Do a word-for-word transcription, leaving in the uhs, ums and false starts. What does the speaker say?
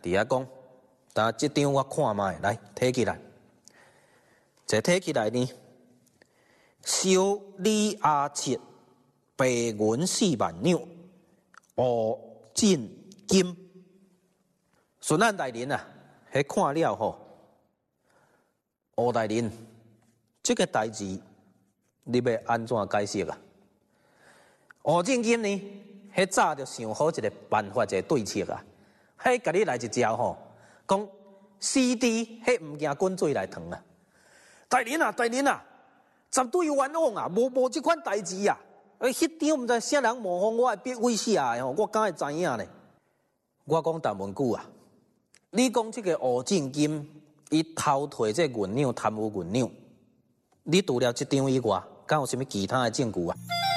伫遐讲，但即张我看卖，来摕起来，这摕起来呢，小李阿七白银四万两，吴进金。顺安大人啊，迄看了吼，吴大人，这个代志你要安怎解释啊？吴进金呢，迄早就想好一个办法，一个对策啊。迄甲你来一招吼，讲 C D 迄物件滚水来烫啊！大人啊，大人啊，绝对冤枉啊！无无即款代志啊！诶，迄张毋知啥人模仿我的笔位下的吼，我敢会知影呢？我讲但问句啊，你讲即个吴进金伊偷摕这银两，贪污银两，你除了即张以外，敢有啥物其他的证据啊？